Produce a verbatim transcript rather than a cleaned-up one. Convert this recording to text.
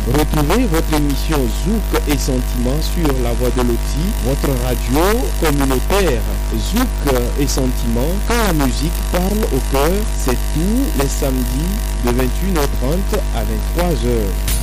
Retrouvez votre émission Zouk et Sentiments sur La Voix de Loti, votre radio communautaire. Zouk et Sentiments, quand la musique parle au cœur, c'est tous les samedis de vingt et une heures trente à vingt-trois heures.